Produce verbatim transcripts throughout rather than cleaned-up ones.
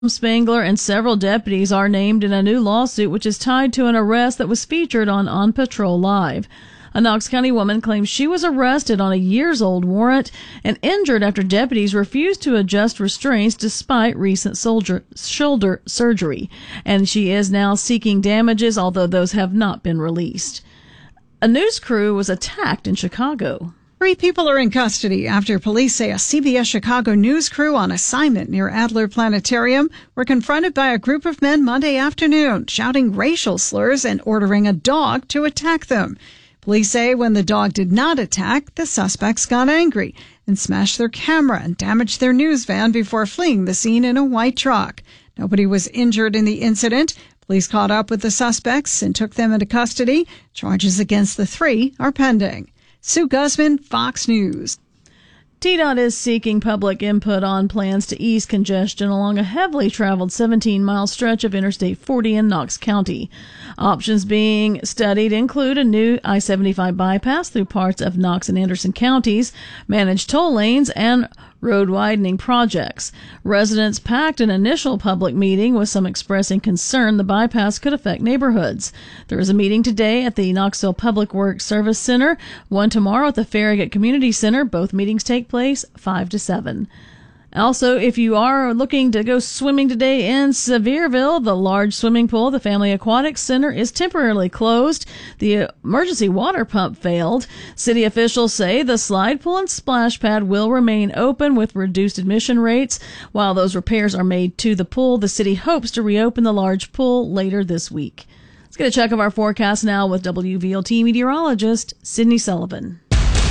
Spangler and several deputies are named in a new lawsuit which is tied to an arrest that was featured on On Patrol Live. A Knox County woman claims she was arrested on a years-old warrant and injured after deputies refused to adjust restraints despite recent soldier, shoulder surgery, and she is now seeking damages, although those have not been released. A news crew was attacked in Chicago. Three people are in custody after police say a C B S Chicago news crew on assignment near Adler Planetarium were confronted by a group of men Monday afternoon, shouting racial slurs and ordering a dog to attack them. Police say when the dog did not attack, the suspects got angry and smashed their camera and damaged their news van before fleeing the scene in a white truck. Nobody was injured in the incident. Police caught up with the suspects and took them into custody. Charges against the three are pending. Sue Guzman, Fox News. T DOT is seeking public input on plans to ease congestion along a heavily traveled seventeen-mile stretch of Interstate forty in Knox County. Options being studied include a new I seventy-five bypass through parts of Knox and Anderson counties, managed toll lanes, and road widening projects. Residents packed an initial public meeting with some expressing concern the bypass could affect neighborhoods. There is a meeting today at the Knoxville Public Works Service Center, one tomorrow at the Farragut Community Center. Both meetings take place five to seven. Also, if you are looking to go swimming today in Sevierville, the large swimming pool, the Family Aquatics Center, is temporarily closed. The emergency water pump failed. City officials say the slide pool and splash pad will remain open with reduced admission rates. While those repairs are made to the pool, the city hopes to reopen the large pool later this week. Let's get a check of our forecast now with W V L T meteorologist Sydney Sullivan.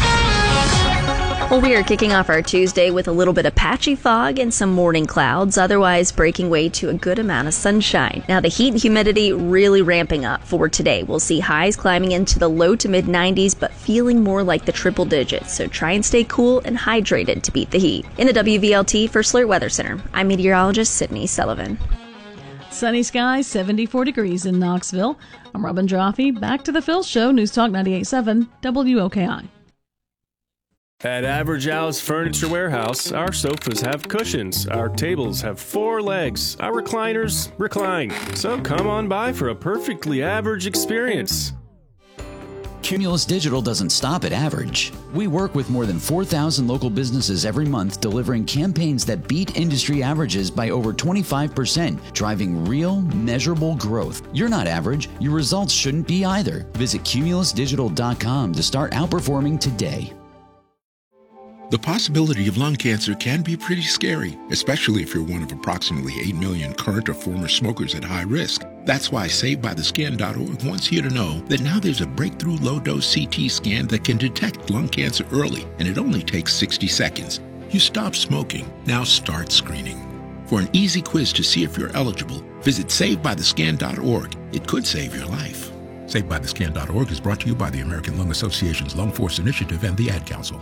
Well, we are kicking off our Tuesday with a little bit of patchy fog and some morning clouds, otherwise breaking way to a good amount of sunshine. Now, the heat and humidity really ramping up for today. We'll see highs climbing into the low to mid nineties, but feeling more like the triple digits. So try and stay cool and hydrated to beat the heat. In the W V L T First Alert Weather Center, I'm meteorologist Sydney Sullivan. Sunny skies, seventy-four degrees in Knoxville. I'm Robin Jaffe. Back to the Phil Show, News Talk ninety-eight point seven W O K I. At Average Al's Furniture Warehouse, our sofas have cushions, our tables have four legs, our recliners recline. So come on by for a perfectly average experience. Cumulus Digital doesn't stop at average. We work with more than four thousand local businesses every month, delivering campaigns that beat industry averages by over twenty-five percent, driving real, measurable growth. You're not average. Your results shouldn't be either. Visit cumulus digital dot com to start outperforming today. The possibility of lung cancer can be pretty scary, especially if you're one of approximately eight million current or former smokers at high risk. That's why Saved By The Scan dot org wants you to know that now there's a breakthrough low-dose C T scan that can detect lung cancer early, and it only takes sixty seconds. You stop smoking, now start screening. For an easy quiz to see if you're eligible, visit Saved By The Scan dot org. It could save your life. Saved By The Scan dot org is brought to you by the American Lung Association's Lung Force Initiative and the Ad Council.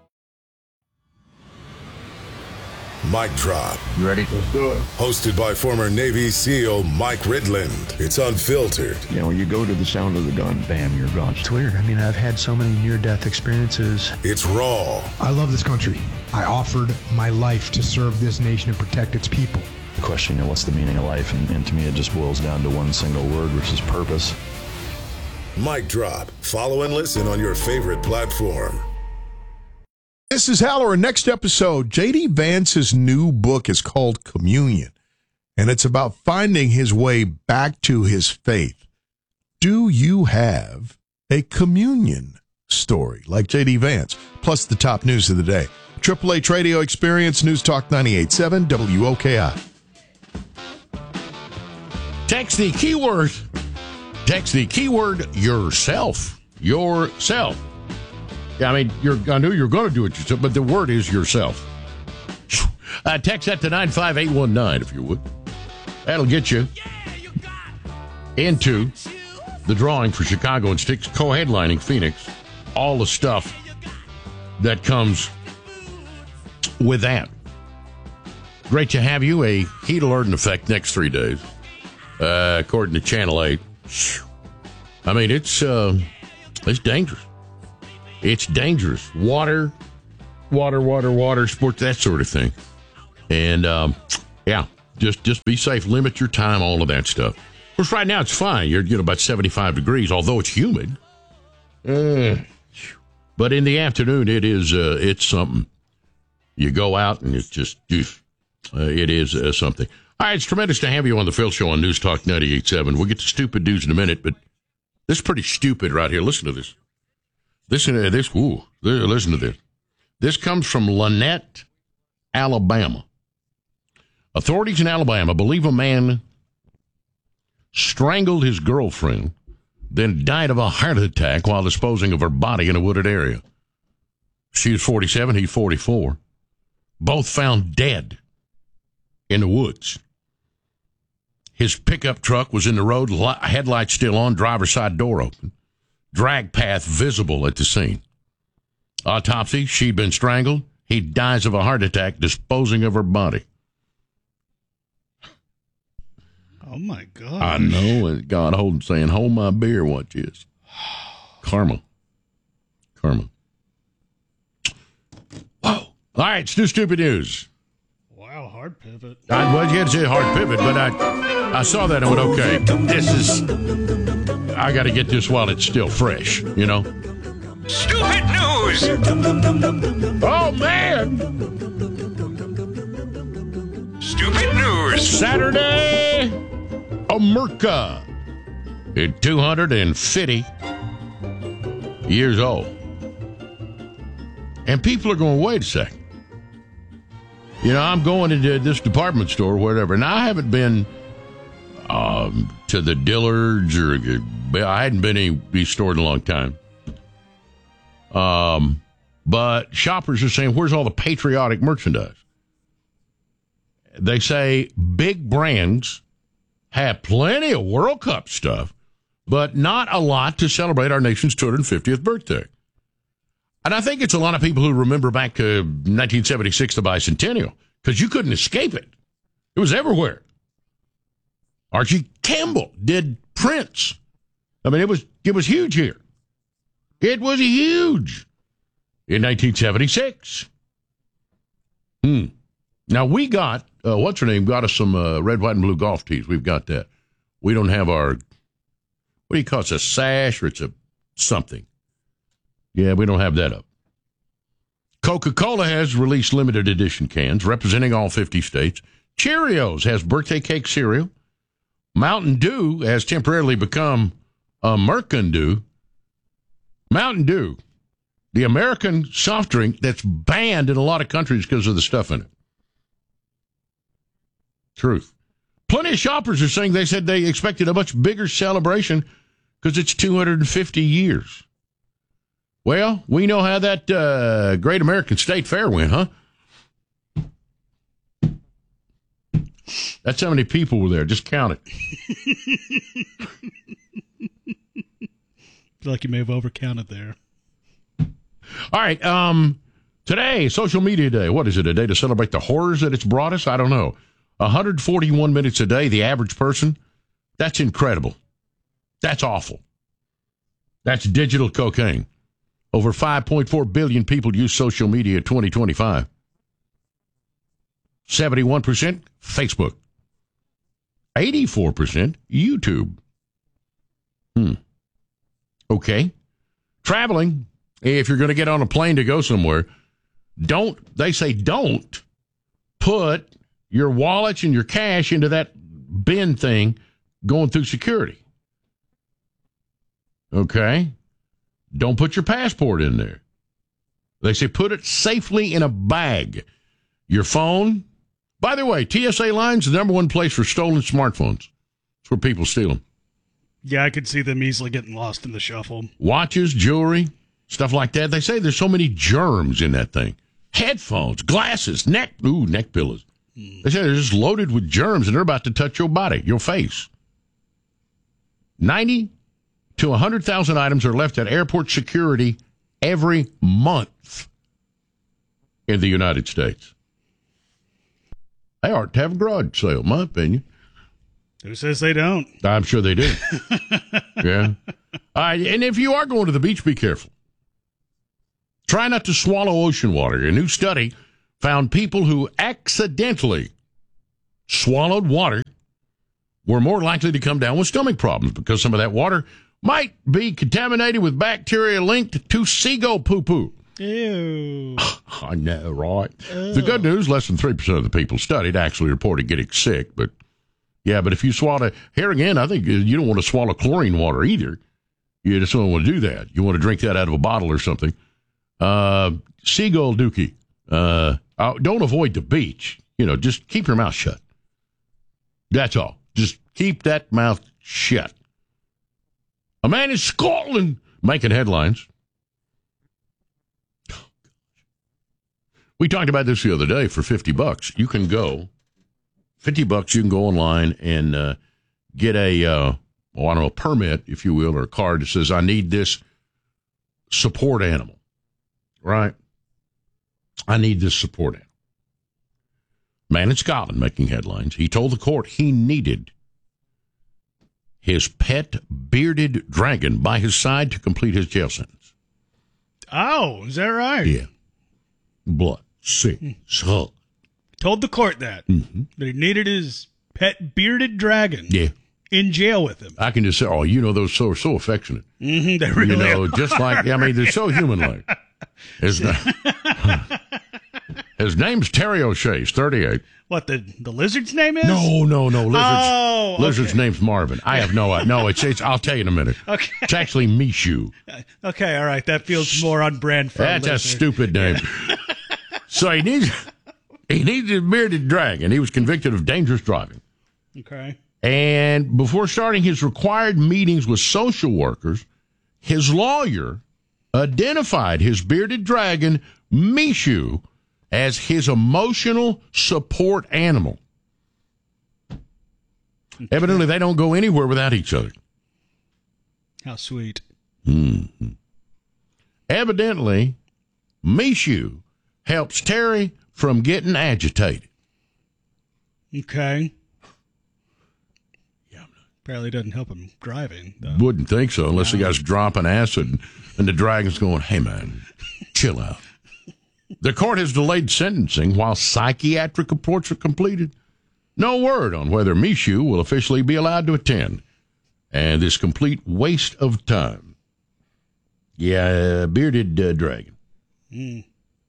Mic Drop. You ready? Let's do it. Hosted by former Navy SEAL Mike Ridland. It's unfiltered. You know, when you go to the sound of the gun, bam, you're gone. It's weird. I mean, I've had so many near-death experiences. It's raw. I love this country. I offered my life to serve this nation and protect its people. The question, you know, what's the meaning of life? And, and to me, it just boils down to one single word, which is purpose. Mic Drop. Follow and listen on your favorite platform. This is Hal. Our next episode, J D. Vance's new book is called Communion, and it's about finding his way back to his faith. Do you have a communion story like J D. Vance? Plus the top news of the day. Triple H Radio Experience, News Talk ninety-eight point seven W O K I. Text the keyword. Text the keyword yourself. Yourself. I mean, you're, I knew you were going to do it yourself, but the word is yourself. Uh, text that to nine five eight one nine, if you would. That'll get you into the drawing for Chicago and Sticks, co-headlining Phoenix. All the stuff that comes with that. Great to have you. A heat alert in effect next three days, uh, according to Channel eight. I mean, it's uh, it's dangerous. It's dangerous. Water, water, water, water, sports, that sort of thing. And, um, yeah, just just be safe. Limit your time, all of that stuff. Of course, right now it's fine. You're you know, about seventy-five degrees, although it's humid. Uh, but in the afternoon, it is uh, it's something. You go out and it's just, uh, it is uh, something. All right, it's tremendous to have you on the Phil Show on News Talk ninety-eight point seven. We'll get to stupid news in a minute, but this is pretty stupid right here. Listen to this. Listen to this. Ooh, listen to this. This comes from Lanett, Alabama. Authorities in Alabama believe a man strangled his girlfriend, then died of a heart attack while disposing of her body in a wooded area. She was forty-seven, he's forty-four. Both found dead in the woods. His pickup truck was in the road, headlights still on, driver's side door open. Drag path visible at the scene. Autopsy, she'd been strangled. He dies of a heart attack disposing of her body. Oh, my God. I know. And God hold him saying, hold my beer, watch this. Karma. Karma. Whoa. All right, let's do stupid news. Wow, hard pivot. I, well, you had to say hard pivot, but I I saw that and went, okay, this is, I got to get this while it's still fresh, you know? Stupid news! Oh, man! Stupid news! Saturday, America, at two hundred fifty years old. And people are going, wait a second. You know, I'm going into this department store or whatever. Now, I haven't been um, to the Dillards or I hadn't been in these stores in a long time. Um, but shoppers are saying, where's all the patriotic merchandise? They say big brands have plenty of World Cup stuff, but not a lot to celebrate our nation's two hundred fiftieth birthday. And I think it's a lot of people who remember back to nineteen seventy-six, the bicentennial, because you couldn't escape it. It was everywhere. Archie Campbell did Prince. I mean, it was it was huge here. It was huge in nineteen seventy-six. Hmm. Now, we got, uh, what's her name, got us some uh, red, white, and blue golf tees. We've got that. We don't have our, what do you call it, it's a sash or it's a something. Yeah, we don't have that up. Coca-Cola has released limited edition cans representing all fifty states. Cheerios has birthday cake cereal. Mountain Dew has temporarily become American Dew. Mountain Dew, the American soft drink that's banned in a lot of countries because of the stuff in it. Truth. Plenty of shoppers are saying they said they expected a much bigger celebration because it's two hundred fifty years. Well, we know how that uh, Great American State Fair went, huh? That's how many people were there. Just count it. I feel like you may have overcounted there. All right. Um, today, Social Media Day. What is it, a day to celebrate the horrors that it's brought us? I don't know. one hundred forty-one minutes a day, the average person. That's incredible. That's awful. That's digital cocaine. Over five point four billion people use social media in twenty twenty-five. seventy-one percent Facebook. eighty-four percent YouTube. Hmm. Okay. Traveling, if you're going to get on a plane to go somewhere, don't, they say don't put your wallets and your cash into that bin thing going through security. Okay? Don't put your passport in there. They say put it safely in a bag. Your phone. By the way, T S A line's the number one place for stolen smartphones. It's where people steal them. Yeah, I could see them easily getting lost in the shuffle. Watches, jewelry, stuff like that. They say there's so many germs in that thing. Headphones, glasses, neck, ooh, neck pillows. Mm. They say they're just loaded with germs and they're about to touch your body, your face. ninety to one hundred thousand items are left at airport security every month in the United States. They ought to have a garage sale, in my opinion. Who says they don't? I'm sure they do. Yeah. All right, and if you are going to the beach, be careful. Try not to swallow ocean water. A new study found people who accidentally swallowed water were more likely to come down with stomach problems because some of that water might be contaminated with bacteria linked to seagull poo-poo. Ew. I know, right? Ew. The good news, less than three percent of the people studied actually reported getting sick. But, yeah, but if you swallow, here again, I think you don't want to swallow chlorine water either. You just don't want to do that. You want to drink that out of a bottle or something. Uh, seagull dookie. Uh, don't avoid the beach. You know, just keep your mouth shut. That's all. Just keep that mouth shut. A man in Scotland making headlines. We talked about this the other day. For fifty bucks, you can go, fifty bucks, you can go online and uh, get a, uh, well, I don't know, a permit, if you will, or a card that says, I need this support animal, right? I need this support animal. Man in Scotland making headlines. He told the court he needed his pet bearded dragon by his side to complete his jail sentence. Oh, is that right? Yeah. Blood. See. So. Told the court that. Mm-hmm. That he needed his pet bearded dragon. Yeah. In jail with him. I can just say, oh, you know, those so so affectionate. Mm-hmm, they really You know, are. just like, I mean, they're so human-like. His, his name's Terry O'Shea. He's thirty-eight. What, the, the lizard's name is? No, no, no. Lizard's, oh, okay. Lizard's name's Marvin. I have no idea. No, it's, it's, I'll tell you in a minute. Okay. It's actually Mishu. Okay, all right. That feels more on brand for That's a a lizard. stupid name. So he needs, he needs a bearded dragon. He was convicted of dangerous driving. Okay. And before starting his required meetings with social workers, his lawyer identified his bearded dragon, Mishu, as his emotional support animal. Okay. Evidently, they don't go anywhere without each other. How sweet. Mm-hmm. Evidently, Mishu helps Terry from getting agitated. Okay. Apparently doesn't help him driving, though. Wouldn't think so, unless no. the guy's dropping acid and, and the dragon's going, hey, man, chill out. The court has delayed sentencing while psychiatric reports are completed. No word on whether Mishu will officially be allowed to attend. And this complete waste of time. Yeah, bearded uh, dragon. Mm.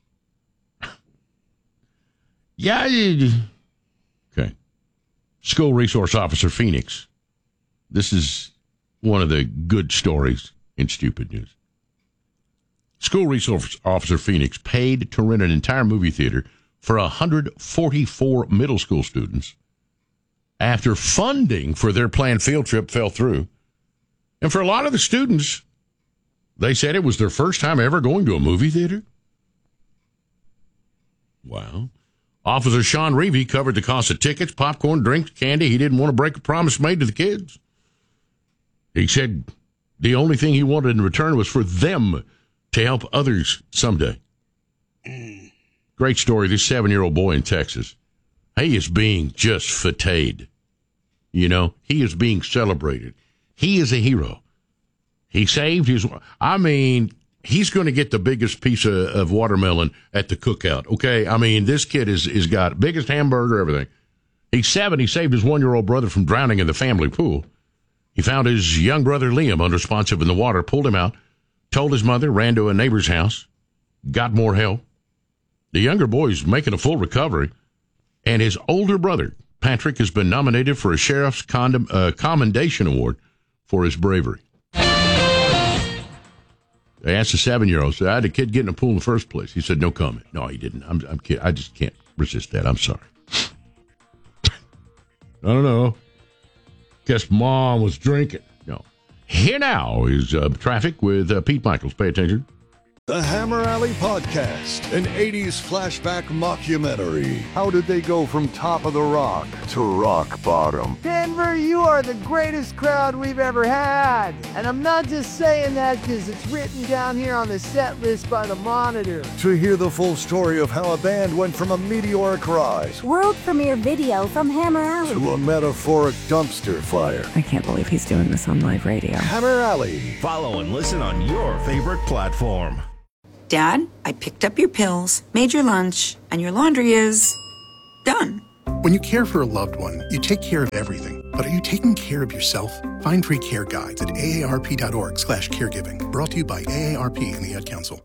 Yeah. Okay. School resource officer Phoenix. This is one of the good stories in stupid news. School resource officer Phoenix paid to rent an entire movie theater for one hundred forty-four middle school students after funding for their planned field trip fell through. And for a lot of the students, they said it was their first time ever going to a movie theater. Wow. Officer Sean Reevey covered the cost of tickets, popcorn, drinks, candy. He didn't want to break a promise made to the kids. He said the only thing he wanted in return was for them to help others someday. Mm. Great story. This seven-year-old boy in Texas, he is being just fêted. You know, he is being celebrated. He is a hero. He saved his, I mean, he's going to get the biggest piece of, of watermelon at the cookout. Okay. I mean, this kid is, is got biggest hamburger, everything. He's seven. He saved his one-year-old brother from drowning in the family pool. He found his young brother Liam unresponsive in the water, pulled him out, told his mother, ran to a neighbor's house, got more help. The younger boy's making a full recovery, and his older brother, Patrick, has been nominated for a sheriff's condom, uh, commendation award for his bravery. They asked the seven-year-old, so I had a kid get in a pool in the first place. He said, no comment. No, he didn't. I'm, I'm kidding. I just can't resist that. I'm sorry. I don't know. Guess mom was drinking. No. Here now is uh, traffic with uh, Pete Michaels. Pay attention. The Hammer Alley Podcast, an eighties flashback mockumentary. How did they go from top of the rock to rock bottom? Denver, you are the greatest crowd we've ever had. And I'm not just saying that because it's written down here on the set list by the Monitor. To hear the full story of how a band went from a meteoric rise, world premiere video from Hammer Alley, to a metaphoric dumpster fire. I can't believe he's doing this on live radio. Hammer Alley. Follow and listen on your favorite platform. Dad, I picked up your pills, made your lunch, and your laundry is done. When you care for a loved one, you take care of everything. But are you taking care of yourself? Find free care guides at aarp.org slash caregiving. Brought to you by A A R P and the Ad Council.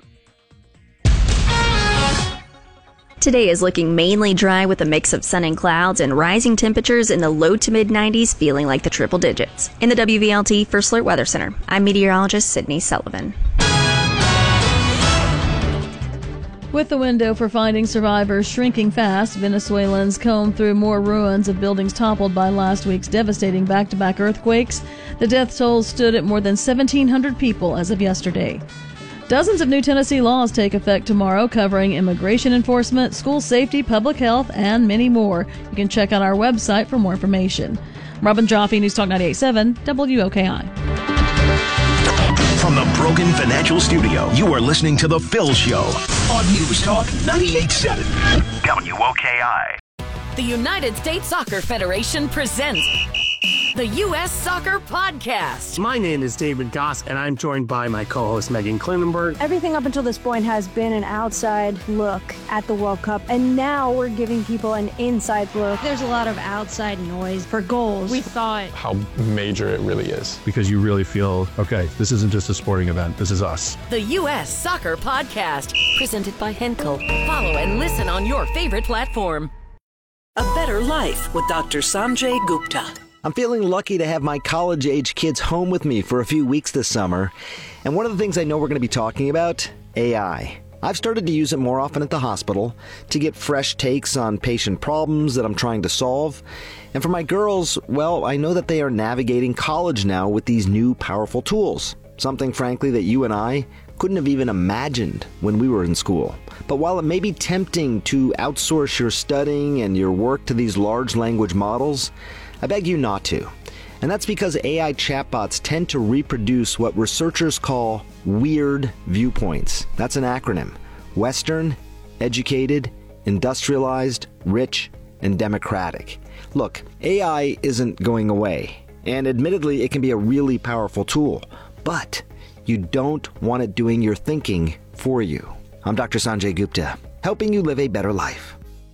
Today is looking mainly dry with a mix of sun and clouds and rising temperatures in the low to mid nineties, feeling like the triple digits. In the W V L T First Alert Weather Center, I'm meteorologist Sydney Sullivan. With the window for finding survivors shrinking fast, Venezuelans comb through more ruins of buildings toppled by last week's devastating back-to-back earthquakes. The death toll stood at more than seventeen hundred people as of yesterday. Dozens of new Tennessee laws take effect tomorrow, covering immigration enforcement, school safety, public health, and many more. You can check out our website for more information. Robin Joffe, News Talk ninety-eight point seven, W O K I. From the Brogan Financial Studio, you are listening to The Phil Show on News Talk ninety-eight point seven, W O K I. The United States Soccer Federation presents the U S Soccer Podcast. My name is David Goss, and I'm joined by my co-host Megan Klinenberg. Everything up until this point has been an outside look at the World Cup, and now we're giving people an inside look. There's a lot of outside noise for goals. We thought how major it really is, because you really feel, okay, this isn't just a sporting event, this is us. The U S Soccer Podcast, presented by Henkel. Follow and listen on your favorite platform. A Better Life with Doctor Sanjay Gupta. I'm feeling lucky to have my college-age kids home with me for a few weeks this summer. And one of the things I know we're going to be talking about, A I. I've started to use it more often at the hospital to get fresh takes on patient problems that I'm trying to solve. And for my girls, well, I know that they are navigating college now with these new powerful tools. Something, frankly, that you and I couldn't have even imagined when we were in school. But while it may be tempting to outsource your studying and your work to these large language models, I beg you not to. And that's because A I chatbots tend to reproduce what researchers call weird viewpoints. That's an acronym. Western, educated, industrialized, rich, and democratic. Look, A I isn't going away. And admittedly, it can be a really powerful tool. But you don't want it doing your thinking for you. I'm Doctor Sanjay Gupta, helping you live a better life.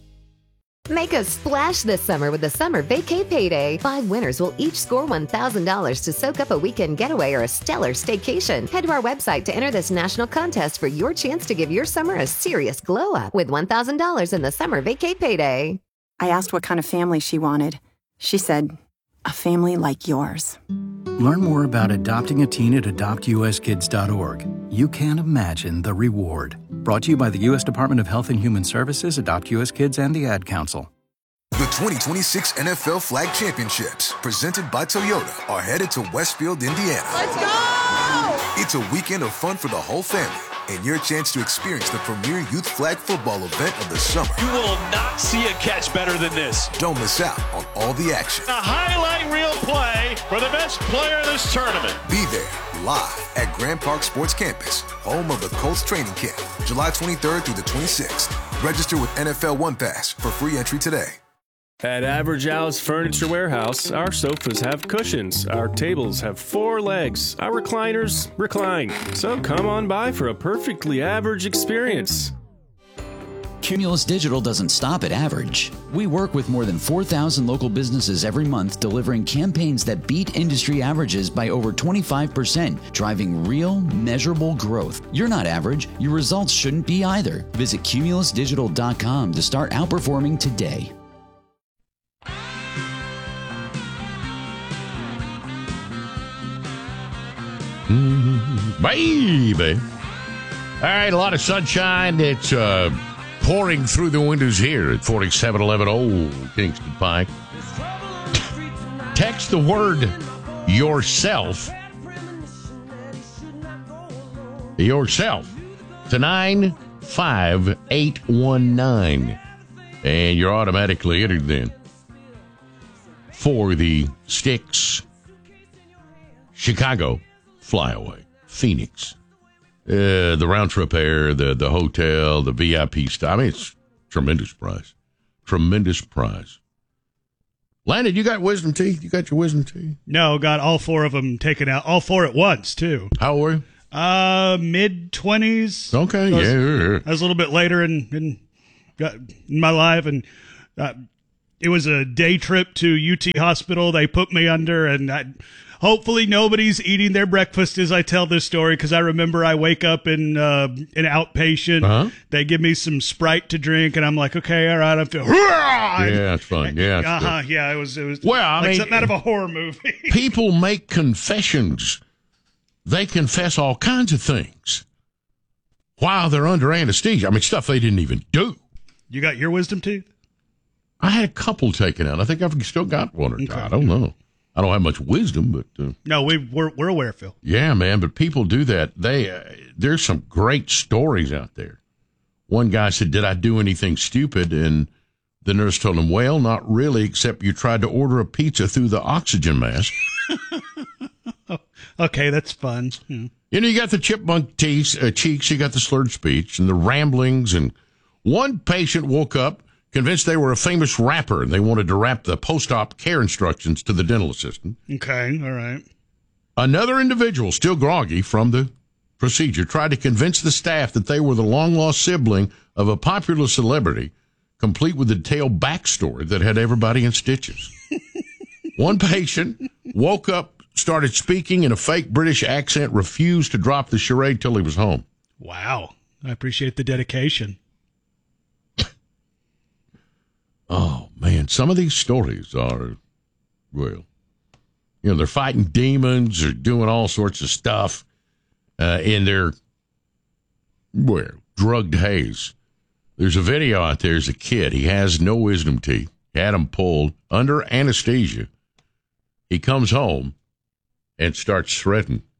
Make a splash this summer with the Summer Vacay Payday. Five winners will each score one thousand dollars to soak up a weekend getaway or a stellar staycation. Head to our website to enter this national contest for your chance to give your summer a serious glow up with one thousand dollars in the Summer Vacay Payday. I asked what kind of family she wanted. She said, a family like yours. Learn more about adopting a teen at adopt u s kids dot org. You can't imagine the reward. Brought to you by the U S Department of Health and Human Services, Adopt U S Kids, and the Ad Council. The twenty twenty-six N F L Flag Championships, presented by Toyota, are headed to Westfield, Indiana. Let's go! It's a weekend of fun for the whole family, and your chance to experience the premier youth flag football event of the summer. You will not see a catch better than this. Don't miss out on all the action. A highlight reel play for the best player in this tournament. Be there live at Grand Park Sports Campus, home of the Colts training camp, July twenty-third through the twenty-sixth. Register with N F L One Pass for free entry today. At Average Al's Furniture Warehouse, our sofas have cushions, our tables have four legs, our recliners recline. So come on by for a perfectly average experience. Cumulus Digital doesn't stop at average. We work with more than four thousand local businesses every month, delivering campaigns that beat industry averages by over twenty-five percent, driving real, measurable growth. You're not average. Your results shouldn't be either. Visit cumulus digital dot com to start outperforming today. Baby. All right, a lot of sunshine. It's uh, pouring through the windows here at forty-seven eleven Old Kingston Pike. Text the word yourself. Yourself to nine five eight one nine. And you're automatically entered then for the Styx Chicago Flyaway, Phoenix. Uh, the round trip air, the, the hotel, the V I P stuff. I mean, it's tremendous prize. Tremendous prize. Landon, you got wisdom teeth? You got your wisdom teeth? No, got all four of them taken out. All four at once, too. How old were you? Uh, mid-twenties. Okay, I was, yeah. I was a little bit later in, in, got, in my life, and uh, It was a day trip to U T Hospital. They put me under, and I, hopefully nobody's eating their breakfast as I tell this story, because I remember I wake up in uh, an outpatient. Uh-huh. They give me some Sprite to drink, and I'm like, okay, all right, I feel. Yeah, it's fun. Yeah, it's uh-huh, yeah, it was. It was well, I like mean, something out of a horror movie. People make confessions. They confess all kinds of things while they're under anesthesia. I mean, stuff they didn't even do. You got your wisdom teeth? I had a couple taken out. I think I've still got one or two. Okay. I don't know. I don't have much wisdom, but uh, no, we we're we're aware, Phil. Yeah, man. But people do that. They uh, there's some great stories out there. One guy said, "Did I do anything stupid?" And the nurse told him, "Well, not really, except you tried to order a pizza through the oxygen mask." Okay, that's fun. Hmm. You know, you got the chipmunk teeth, uh, cheeks, you got the slurred speech, and the ramblings. And one patient woke up convinced they were a famous rapper, and they wanted to rap the post-op care instructions to the dental assistant. Okay, all right. Another individual, still groggy from the procedure, tried to convince the staff that they were the long-lost sibling of a popular celebrity, complete with a detailed backstory that had everybody in stitches. One patient woke up, started speaking in a fake British accent, refused to drop the charade till he was home. Wow. I appreciate the dedication. Oh, man, some of these stories are, well, you know, they're fighting demons or doing all sorts of stuff uh, in their, well, drugged haze. There's a video out there. There's a kid. He has no wisdom teeth. He had them pulled under anesthesia. He comes home and starts shredding